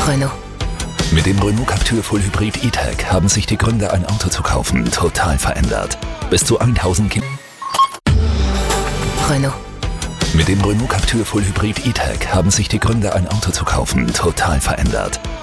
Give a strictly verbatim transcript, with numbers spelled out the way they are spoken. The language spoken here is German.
Renault. Mit dem Renault Captur Full Hybrid E-Tech haben sich die Gründe, ein Auto zu kaufen, total verändert. Bis zu tausend Kilometer. Renault. Mit dem Renault Captur Full Hybrid E-Tech haben sich die Gründe, ein Auto zu kaufen, total verändert.